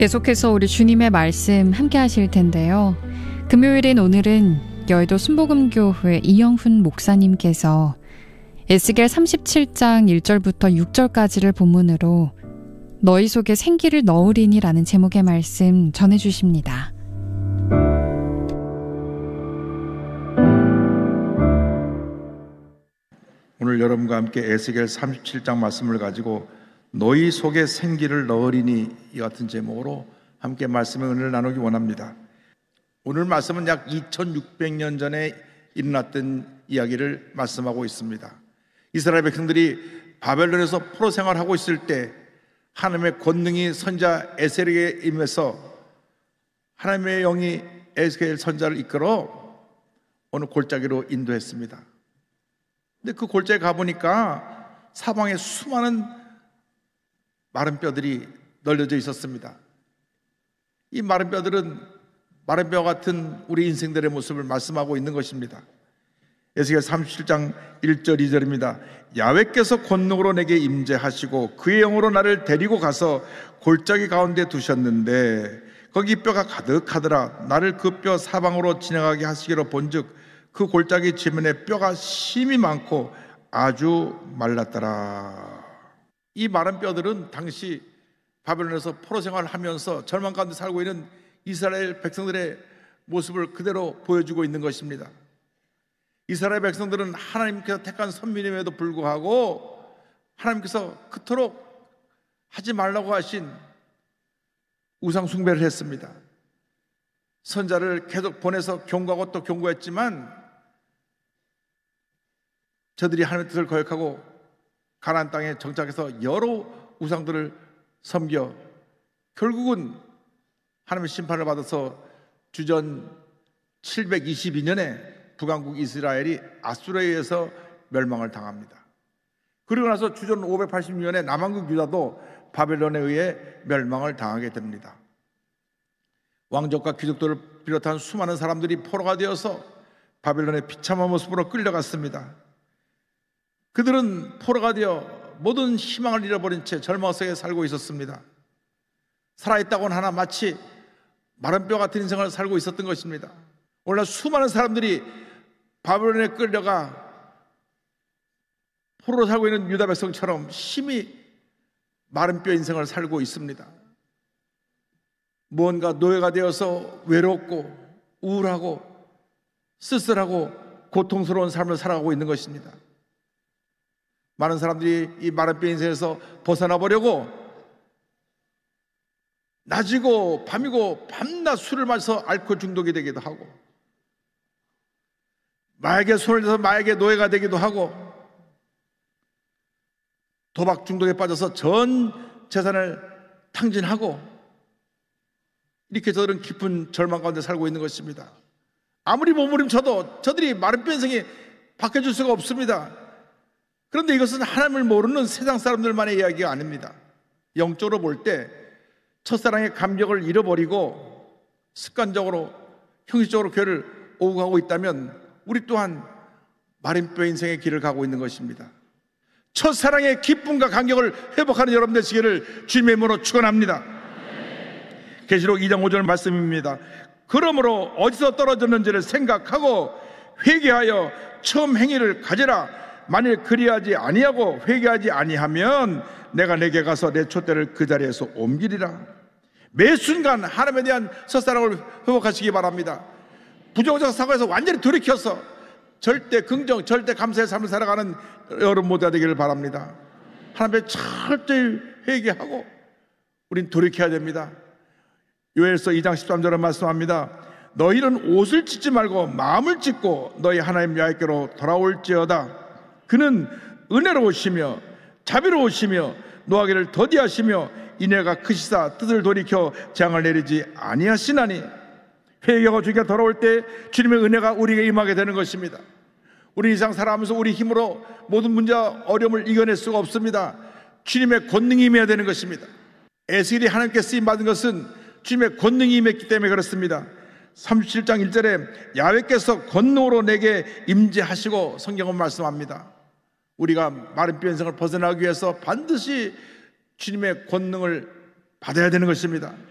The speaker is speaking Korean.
계속해서 우리 주님의 말씀 함께 하실 텐데요. 금요일인 오늘은 여의도 순복음교회 이영훈 목사님께서 에스겔 37장 1절부터 6절까지를 본문으로 너희 속에 생기를 넣으리니 라는 제목의 말씀 전해주십니다. 오늘 여러분과 함께 에스겔 37장 말씀을 가지고 너희 속에 생기를 넣으리니 이 같은 제목으로 함께 말씀의 은혜를 나누기 원합니다. 오늘 말씀은 약 2600년 전에 일어났던 이야기를 말씀하고 있습니다. 이스라엘 백성들이 바벨론에서 포로 생활하고 있을 때 하나님의 권능이 선자 에스겔에게 임해서 하나님의 영이 에스겔 선자를 이끌어 어느 골짜기로 인도했습니다. 근데 그 골짜기에 가보니까 사방에 수많은 마른 뼈들이 널려져 있었습니다. 이 마른 뼈들은 마른 뼈 같은 우리 인생들의 모습을 말씀하고 있는 것입니다. 에스겔 37장 1절 2절입니다. 야훼께서 권능으로 내게 임재하시고 그의 영으로 나를 데리고 가서 골짜기 가운데 두셨는데 거기 뼈가 가득하더라. 나를 그 뼈 사방으로 지나가게 하시기로 본즉 그 골짜기 지면에 뼈가 심이 많고 아주 말랐더라. 이 마른 뼈들은 당시 바벨론에서 포로 생활을 하면서 절망 가운데 살고 있는 이스라엘 백성들의 모습을 그대로 보여주고 있는 것입니다. 이스라엘 백성들은 하나님께서 택한 선민임에도 불구하고 하나님께서 그토록 하지 말라고 하신 우상 숭배를 했습니다. 선자를 계속 보내서 경고하고 또 경고했지만 저들이 하나님의 뜻을 거역하고 가나안 땅에 정착해서 여러 우상들을 섬겨 결국은 하나님의 심판을 받아서 주전 722년에 북왕국 이스라엘이 아수르에 의해서 멸망을 당합니다. 그리고 나서 주전 586년에 남왕국 유다도 바벨론에 의해 멸망을 당하게 됩니다. 왕족과 귀족들을 비롯한 수많은 사람들이 포로가 되어서 바벨론의 비참한 모습으로 끌려갔습니다. 그들은 포로가 되어 모든 희망을 잃어버린 채 절망 속에 살고 있었습니다. 살아있다고는 하나 마치 마른 뼈 같은 인생을 살고 있었던 것입니다. 오늘날 수많은 사람들이 바벨론에 끌려가 포로로 살고 있는 유다 백성처럼 심히 마른 뼈 인생을 살고 있습니다. 무언가 노예가 되어서 외롭고 우울하고 쓸쓸하고 고통스러운 삶을 살아가고 있는 것입니다. 많은 사람들이 이 마른 뼈 인생에서 벗어나 보려고 낮이고 밤이고 밤낮 술을 마셔서 알코올 중독이 되기도 하고 마약에 손을 대서 마약의 노예가 되기도 하고 도박 중독에 빠져서 전 재산을 탕진하고 이렇게 저들은 깊은 절망 가운데 살고 있는 것입니다. 아무리 몸부림쳐도 저들이 마른 뼈 인생이 바뀌어줄 수가 없습니다. 그런데 이것은 하나님을 모르는 세상 사람들만의 이야기가 아닙니다. 영적으로 볼 때 첫사랑의 감격을 잃어버리고 습관적으로 형식적으로 교회를 오고 가고 있다면 우리 또한 마른 뼈 인생의 길을 가고 있는 것입니다. 첫사랑의 기쁨과 감격을 회복하는 여러분 되시기를 주님의 이름으로 축원합니다. 계시록 2장 5절 말씀입니다. 그러므로 어디서 떨어졌는지를 생각하고 회개하여 처음 행위를 가지라. 만일 그리하지 아니하고 회개하지 아니하면 내가 내게 가서 내 촛대를 그 자리에서 옮기리라. 매 순간 하나님에 대한 첫사랑을 회복하시기 바랍니다. 부정적 사고에서 완전히 돌이켜서 절대 긍정, 절대 감사의 삶을 살아가는 여러분 모두가 되기를 바랍니다. 하나님의 철저히 회개하고 우린 돌이켜야 됩니다. 요엘서 2장 13절에 말씀합니다. 너희는 옷을 찢지 말고 마음을 찢고 너희 하나님 야훼께로 돌아올지어다. 그는 은혜로우시며 자비로우시며 노하기를 더디하시며 인애가 크시사 뜻을 돌이켜 재앙을 내리지 아니하시나니. 회개하고 주님께 돌아올 때 주님의 은혜가 우리에게 임하게 되는 것입니다. 우리 이상 살아가면서 우리 힘으로 모든 문제와 어려움을 이겨낼 수가 없습니다. 주님의 권능이 임해야 되는 것입니다. 에스겔이 하나님께 쓰임받은 것은 주님의 권능이 임했기 때문에 그렇습니다. 37장 1절에 야훼께서 권능으로 내게 임재하시고 성경은 말씀합니다. 우리가 마른 뼈 인생을 벗어나기 위해서 반드시 주님의 권능을 받아야 되는 것입니다.